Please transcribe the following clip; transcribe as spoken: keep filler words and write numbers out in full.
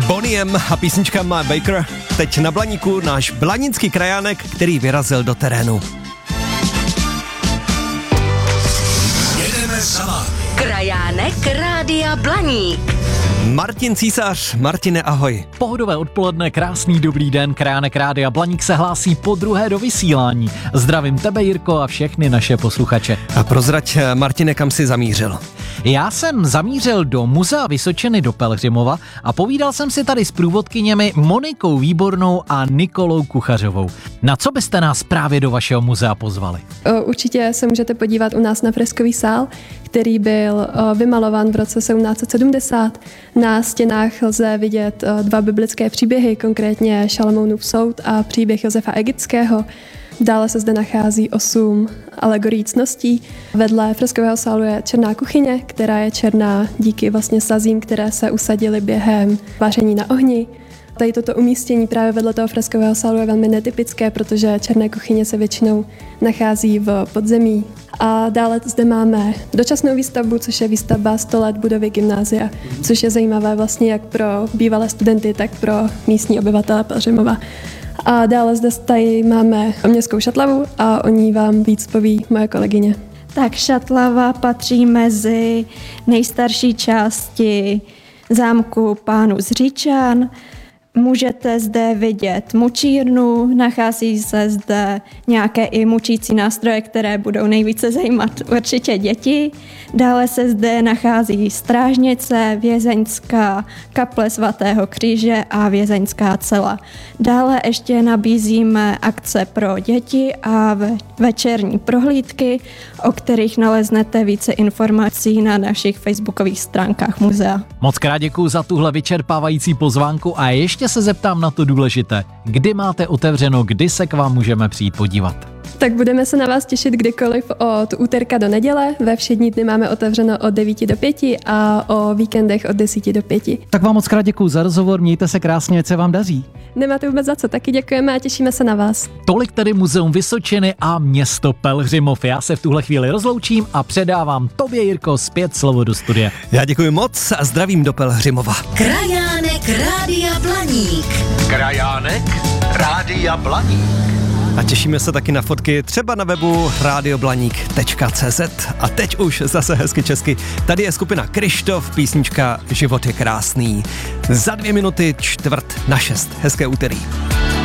Bonnie M a písnička My Baker. Teď na Blaníku náš blanický krajánek, který vyrazil do terénu. Jedeme za vámi. Krajánek Rádia Blaník. Martin Císař. Martine, ahoj. Pohodové odpoledne, krásný dobrý den, Krajánek Rádia Blaník se hlásí po druhé do vysílání. Zdravím tebe, Jirko, a všechny naše posluchače. A prozrať, Martine, kam jsi zamířil? Já jsem zamířil do Muzea Vysočiny do Pelhřimova a povídal jsem si tady s průvodkyněmi Monikou Výbornou a Nikolou Kuchařovou. Na co byste nás právě do vašeho muzea pozvali? Určitě se můžete podívat u nás na freskový sál, který byl vymalován v roce sedmnáct set sedmdesát. Na stěnách lze vidět dva biblické příběhy, konkrétně Šalamounův soud a příběh Josefa Egyptského. Dále se zde nachází osm alegorií ctností. Vedle freskového sálu je černá kuchyně, která je černá díky vlastně sazím, které se usadily během vaření na ohni. Tady toto umístění právě vedle toho freskového sálu je velmi netypické, protože černé kuchyně se většinou nachází v podzemí. A dále zde máme dočasnou výstavbu, což je výstavba sto let budovy gymnázia, což je zajímavé vlastně jak pro bývalé studenty, tak pro místní obyvatele Pelhřimova. A dále zde tady máme městskou šatlavu a o ní vám víc poví moje kolegyně. Tak šatlava patří mezi nejstarší části zámku pánů z Říčan. Můžete zde vidět mučírnu, nachází se zde nějaké i mučící nástroje, které budou nejvíce zajímat určitě děti. Dále se zde nachází strážnice, vězeňská kaple svatého kříže a vězeňská cela. Dále ještě nabízíme akce pro děti a večerní prohlídky, o kterých naleznete více informací na našich facebookových stránkách muzea. Moc krát děkuju za tuhle vyčerpávající pozvánku a ještě se zeptám na to důležité. Kdy máte otevřeno, kdy se k vám můžeme přijít podívat? Tak budeme se na vás těšit kdykoliv od úterka do neděle. Ve všední dny máme otevřeno od devíti do pěti a o víkendech od desíti do pěti. Tak vám moc krát děkuju za rozhovor, mějte se krásně, ať se vám daří. Nemáte vůbec za co, taky děkujeme a těšíme se na vás. Tolik tedy Muzeum Vysočiny a město Pelhřimov. Já se v tuhle chvíli rozloučím a předávám tobě, Jirko, zpět slovo do studia. Já děkuji moc a zdravím do Pelhřimova. Krajánek Rádia Blaník. Krajánek Rádia Blaník. A těšíme se taky na fotky třeba na webu radioblaník tečka cé zet. A teď už zase hezky česky. Tady je skupina Kryštof, písnička Život je krásný. Za dvě minuty čtvrt na šest. Hezké úterý.